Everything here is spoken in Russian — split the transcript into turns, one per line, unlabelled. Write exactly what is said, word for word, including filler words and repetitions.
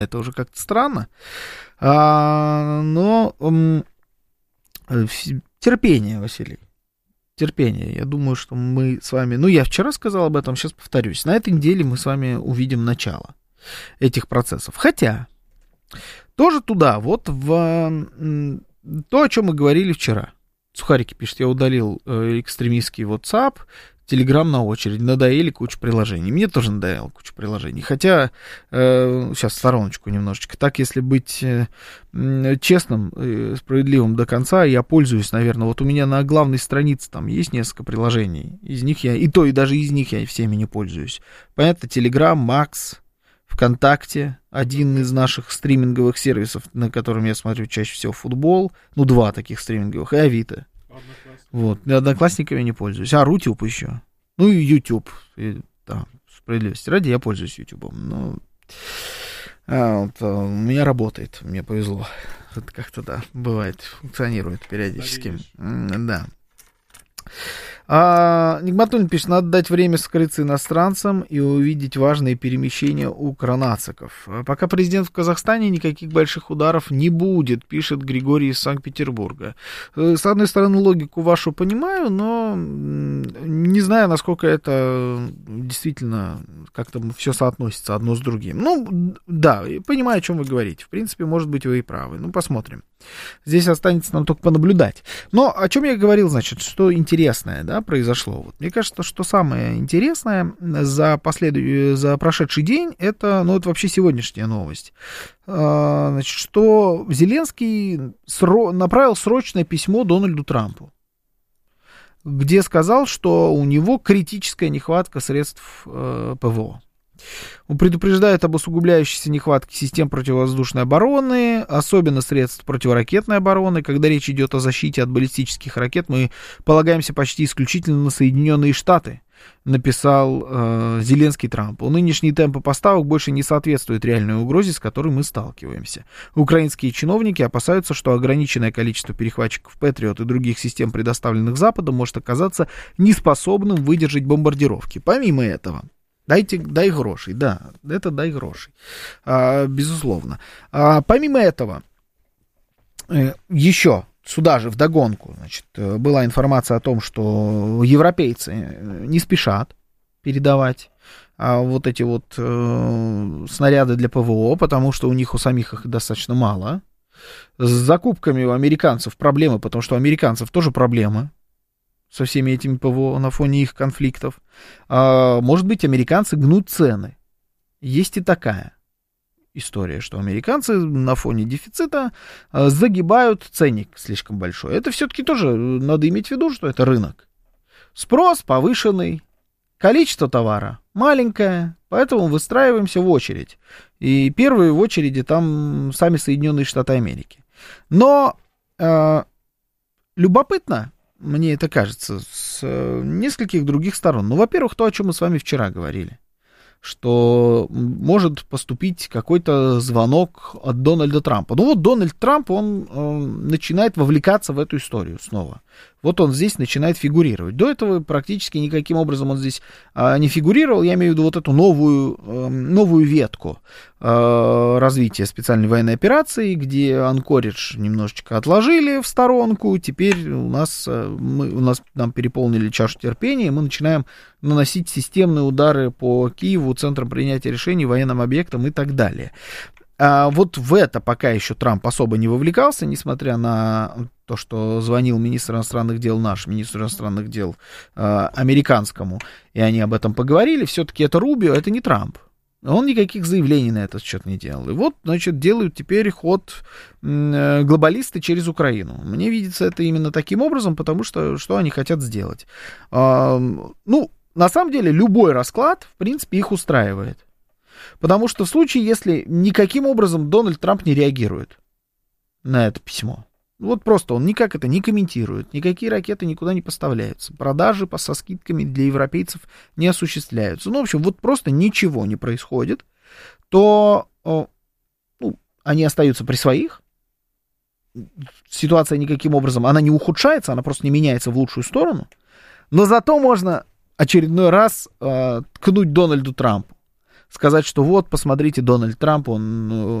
Это уже как-то странно. А, но м, терпение, Василий. Терпение. Я думаю, что мы с вами... Ну, я вчера сказал об этом, сейчас повторюсь. На этой неделе мы с вами увидим начало этих процессов. Хотя, тоже туда, вот в то, о чем мы говорили вчера. Сухарики пишет, я удалил э, экстремистский WhatsApp, Telegram на очередь, надоели кучу приложений. Мне тоже надоело кучу приложений. Хотя, э, сейчас в стороночку немножечко. Так, если быть э, честным, э, справедливым до конца, я пользуюсь, наверное, вот у меня на главной странице там есть несколько приложений. Из них я, и то, и даже из них я всеми не пользуюсь. Понятно, Telegram, Max, ВКонтакте, один из наших стриминговых сервисов, на котором я смотрю чаще всего футбол, ну, два таких стриминговых, и Авито. Вот, Одноклассниками не пользуюсь. А, Рутюб еще. Ну, и YouTube. И, да, справедливости ради, я пользуюсь Ютубом. Но а, вот, а, у меня работает, мне повезло. Это как-то, да, бывает, функционирует периодически. Да. А, Нигматуллин пишет, надо дать время скрыться иностранцам и увидеть важные перемещения укронациков. Пока президент в Казахстане, никаких больших ударов не будет, пишет Григорий из Санкт-Петербурга. С одной стороны, логику вашу понимаю, но не знаю, насколько это действительно как-то все соотносится одно с другим. Ну, да, понимаю, о чем вы говорите. В принципе, может быть, вы и правы. Ну, посмотрим. Здесь останется нам только понаблюдать. Но о чем я говорил, значит, что интересное, да, произошло. Вот. Мне кажется, что самое интересное за, послед... за прошедший день, это, ну, это вообще сегодняшняя новость. А, значит, что Зеленский сро... направил срочное письмо Дональду Трампу, где сказал, что у него критическая нехватка средств э, ПВО. Он предупреждает об усугубляющейся нехватке систем противовоздушной обороны, особенно средств противоракетной обороны. Когда речь идет о защите от баллистических ракет, мы полагаемся почти исключительно на Соединенные Штаты, написал э, Зеленский Трампу. Нынешние темпы поставок больше не соответствуют реальной угрозе, с которой мы сталкиваемся. Украинские чиновники опасаются, что ограниченное количество перехватчиков Патриот и других систем, предоставленных Западом, может оказаться неспособным выдержать бомбардировки. Помимо этого, Дайте, дай грошей, да, это дай грошей, а, безусловно. А, помимо этого, э, еще сюда же вдогонку, значит, была информация о том, что европейцы не спешат передавать а, вот эти вот э, снаряды для ПВО, потому что у них у самих их достаточно мало. С закупками у американцев проблемы, потому что у американцев тоже проблемы со всеми этими ПВО на фоне их конфликтов. А, может быть, американцы гнут цены. Есть и такая история, что американцы на фоне дефицита а, загибают ценник слишком большой. Это все-таки тоже надо иметь в виду, что это рынок. Спрос повышенный, количество товара маленькое, поэтому выстраиваемся в очередь. И первые в очереди там сами Соединенные Штаты Америки. Но а, любопытно, мне это кажется, с нескольких других сторон. Ну, во-первых, то, о чем мы с вами вчера говорили, что может поступить какой-то звонок от Дональда Трампа. Ну, вот Дональд Трамп, он э, начинает вовлекаться в эту историю снова. Вот он здесь начинает фигурировать. До этого практически никаким образом он здесь э, не фигурировал. Я имею в виду вот эту новую, э, новую ветку э, развития специальной военной операции, где Анкоридж немножечко отложили в сторонку. Теперь у нас, э, мы, у нас нам переполнили чашу терпения, и мы начинаем наносить системные удары по Киеву, центрам принятия решений, военным объектам и так далее. А вот в это пока еще Трамп особо не вовлекался, несмотря на то, что звонил министр иностранных дел наш, министр иностранных дел э, американскому, и они об этом поговорили. Все-таки это Рубио, это не Трамп. Он никаких заявлений на этот счет не делал. И вот, значит, делают теперь ход э, глобалисты через Украину. Мне видится это именно таким образом, потому что что они хотят сделать. Э, ну, на самом деле, любой расклад, в принципе, их устраивает. Потому что в случае, если никаким образом Дональд Трамп не реагирует на это письмо, вот просто он никак это не комментирует, никакие ракеты никуда не поставляются, продажи по, со скидками для европейцев не осуществляются, ну, в общем, вот просто ничего не происходит, то ну, они остаются при своих, ситуация никаким образом, она не ухудшается, она просто не меняется в лучшую сторону, но зато можно очередной раз э, ткнуть Дональду Трампу. сказать, что вот, посмотрите, Дональд Трамп, он